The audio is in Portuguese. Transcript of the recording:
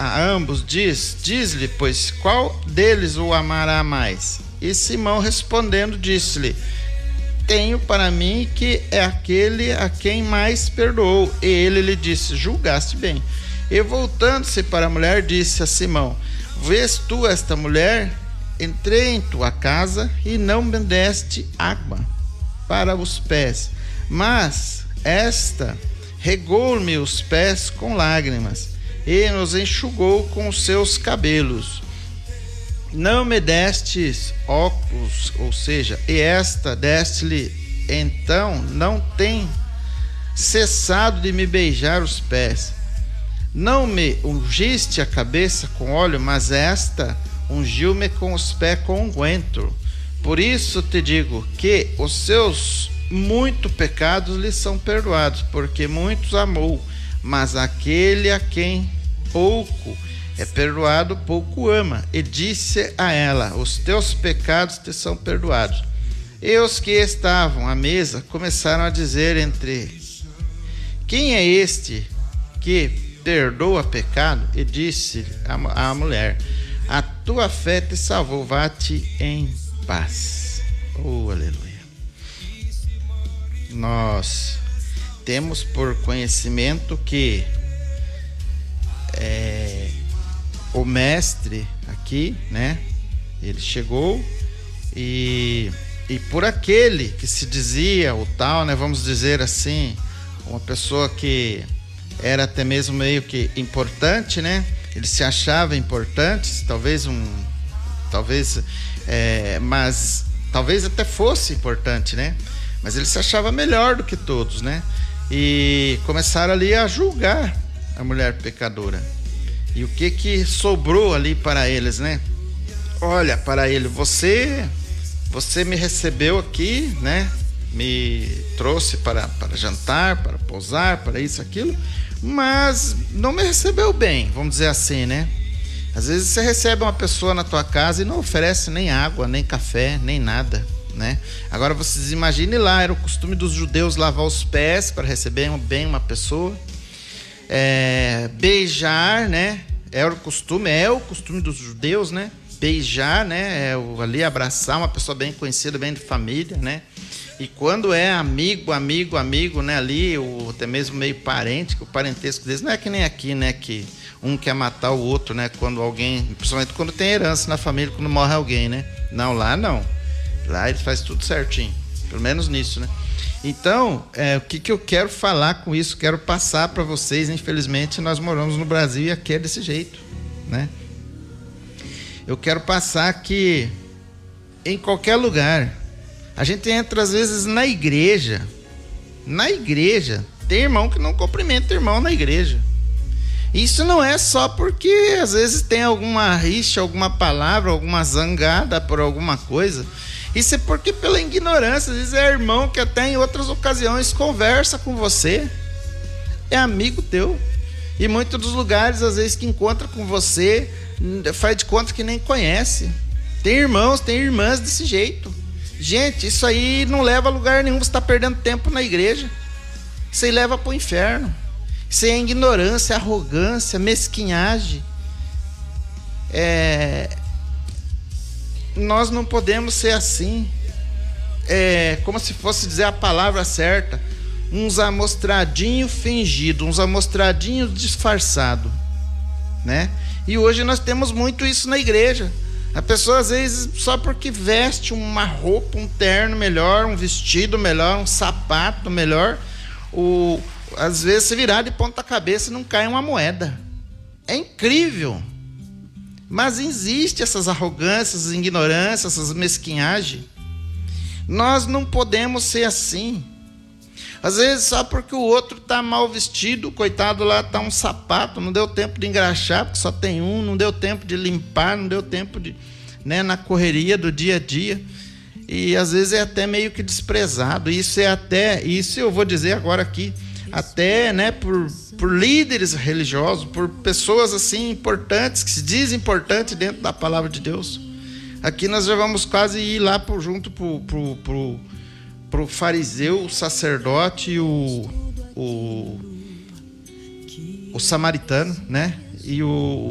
a ambos, diz-lhe, pois, qual deles o amará mais? E Simão respondendo disse-lhe: tenho para mim que é aquele a quem mais perdoou. E ele lhe disse: julgaste bem. E voltando-se para a mulher, disse a Simão: vês tu esta mulher? Entrei em tua casa e não me deste água para os pés, mas esta regou-me os pés com lágrimas e nos enxugou com os seus cabelos. Não me destes óculos, ou seja, e esta deste-lhe, então não tem cessado de me beijar os pés. Não me ungiste a cabeça com óleo, mas esta ungiu-me com os pés com unguento. Por isso te digo que os seus muitos pecados lhe são perdoados, porque muitos amou, mas aquele a quem pouco é perdoado, pouco ama. E disse a ela: os teus pecados te são perdoados. E os que estavam à mesa começaram a dizer entre: quem é este que perdoa pecado? E disse a mulher: a tua fé te salvou, vá-te em paz. Oh, aleluia. Nós temos por conhecimento que o mestre aqui, né, ele chegou e por aquele que se dizia o tal, né, vamos dizer assim, uma pessoa que era até mesmo meio que importante, né, ele se achava importante, mas talvez até fosse importante, né, mas ele se achava melhor do que todos, né, e começaram ali a julgar a mulher pecadora. E o que sobrou ali para eles, né? Olha, para ele, você me recebeu aqui, né? Me trouxe para jantar, para pousar, para isso, aquilo, mas não me recebeu bem, vamos dizer assim, né? Às vezes você recebe uma pessoa na tua casa e não oferece nem água, nem café, nem nada, né? Agora vocês imaginem lá, era o costume dos judeus lavar os pés para receber bem uma pessoa. Beijar, né? É o costume dos judeus, né? Beijar, né? Ali abraçar uma pessoa bem conhecida, bem de família, né? E quando é amigo, né? Ali, ou até mesmo meio parente, que o parentesco deles não é que nem aqui, né? Que um quer matar o outro, né? Quando alguém, principalmente quando tem herança na família, quando morre alguém, né? Não, lá não. Lá ele faz tudo certinho, pelo menos nisso, né? Então, o que eu quero falar com isso? Quero passar para vocês. Infelizmente, nós moramos no Brasil e aqui é desse jeito, né? Eu quero passar que em qualquer lugar, a gente entra às vezes na igreja, tem irmão que não cumprimenta irmão na igreja. Isso não é só porque às vezes tem alguma rixa, alguma palavra, alguma zangada por alguma coisa. Isso é porque pela ignorância, às vezes é irmão que até em outras ocasiões conversa com você, é amigo teu, e muitos dos lugares às vezes que encontra com você, faz de conta que nem conhece. Tem irmãos, tem irmãs desse jeito. Gente, isso aí não leva a lugar nenhum, você está perdendo tempo na igreja, isso aí leva para o inferno. Isso aí é ignorância, arrogância, mesquinhagem. Nós não podemos ser assim, como se fosse dizer a palavra certa, uns amostradinhos fingidos, uns amostradinhos disfarçados, né? E hoje nós temos muito isso na igreja. A pessoa às vezes só porque veste uma roupa, um terno melhor, um vestido melhor, um sapato melhor, às vezes se virar de ponta cabeça não cai uma moeda. É incrível. Mas existe essas arrogâncias, essas ignorâncias, essas mesquinhagens. Nós não podemos ser assim. Às vezes só porque o outro está mal vestido, coitado lá, está um sapato, não deu tempo de engraxar, porque só tem um, não deu tempo de limpar, não deu tempo de, né, na correria do dia a dia. E às vezes é até meio que desprezado. Isso eu vou dizer agora aqui, até, né, por líderes religiosos, por pessoas assim importantes, que se dizem importantes dentro da palavra de Deus. Aqui nós já vamos quase ir lá junto pro fariseu, o sacerdote e o samaritano, né? E